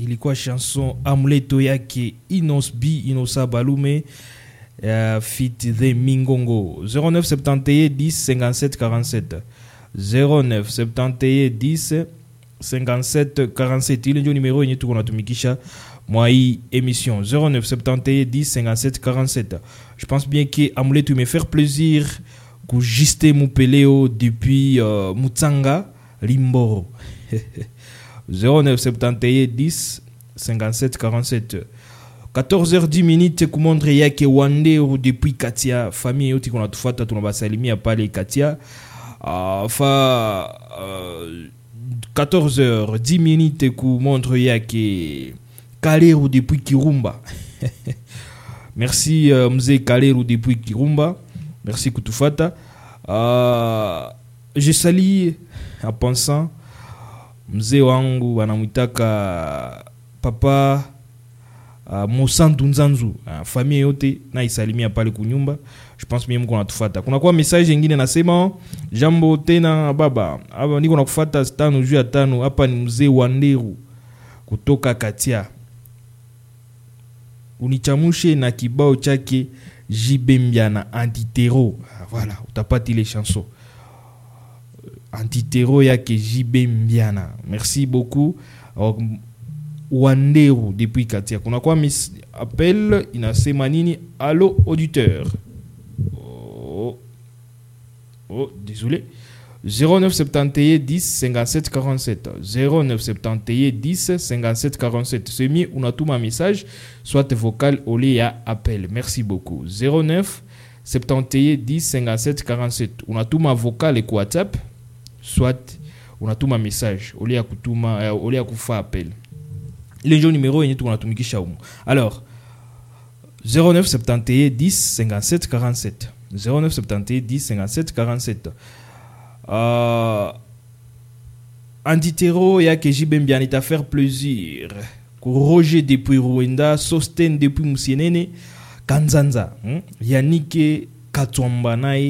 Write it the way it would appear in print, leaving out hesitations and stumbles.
ilikuwa chanson Amuleto yake Inos B Inosa Balume fit the Mingongo. 09 71 10 57 47 09 71 10 57 47. Ile ndio numero yenye tuko natumikisha mwa hii émission. 09 71 10 57 47. Je pense bien que Amuleto me faire plaisir ku Juste Mupeleo depuis Mutsanga Limboro. 09 71 10 57 47. 14h10 kumondre yake Wanderu depuis Katia. Famille yote kuna tufuata tunabasalimia pale Katia. 14h10 kumondre yake Kaleru depuis Kirumba. Merci mzee Kaleru depuis Kirumba. Merci kutufata. Je salue en pensant mzee wangu wanamwitaka papa Mosantu Nzanzu, famille yote na isalimia pale kunyumba. Je pense mimi mko natufata. Kuna kwa message nyingine nasema jambo tena baba. Hapa niko nakufuata 5 juu ya 5. Hapa ni mzee Wanderu kutoka Katia. Unichamushe na kibao chake Jibembiana Antitero. Voilà, utapata ile chanson. Antitero yake Jibembiana. Merci beaucoup. Alors, Wanderu depuis Katia. Kuna kwa appel inasema nini? Allô auditeur. Oh, désolé. 09 71 10 57 47 09 71 10 57 47. C'est mieux, on a tout ma message soit vocal au lieu à appel. Merci beaucoup. 09 71 10 57 47. On a tout ma vocal et WhatsApp soit on a tout ma message au lieu à kutuma au lieu à kufa appel. Les gens numéro yenye tunatumikisha humo. Alors 09 71 10 57 47 09 71 10 57 47. Antitero yake Jibembiana ita faire plaisir. Roger depuis Rwanda, Sosten depuis Musienene, Kanzanza, Yannick Katwamba naye